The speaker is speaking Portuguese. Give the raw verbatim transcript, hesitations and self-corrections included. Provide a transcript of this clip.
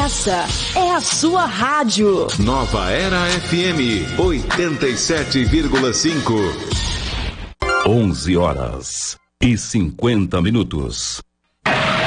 Essa é a sua rádio. Nova Era F M oitenta e sete vírgula cinco. onze horas e cinquenta minutos.